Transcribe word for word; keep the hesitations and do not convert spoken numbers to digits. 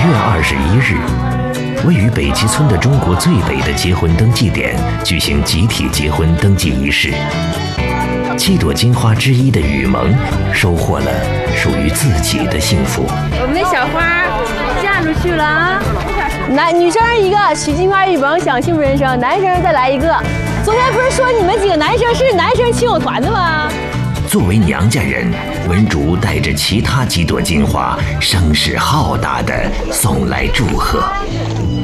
月二十一日，位于北七村的中国最北的结婚登记点举行集体结婚登记仪式。七朵金花之一的雨萌收获了属于自己的幸福。 我们的小花嫁出去了啊！ 男女生一个，许金花雨萌享幸福人生；男生再来一个。昨天不是说你们几个男生是男生亲友团的吗？ 作为娘家人，文竹带着其他几朵金花，声势浩大地送来祝贺。